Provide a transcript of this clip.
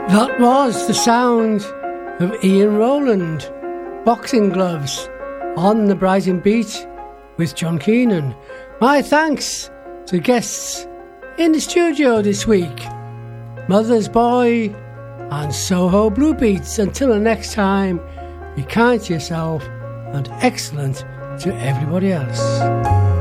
That was the sound of Ian Rowland, Boxing Gloves, on the Brighton Beat with John Keenan. My thanks to guests in the studio this week, Mother's Boy and Soho Blue Beats. Until the next time, be kind to yourself and excellent to everybody else.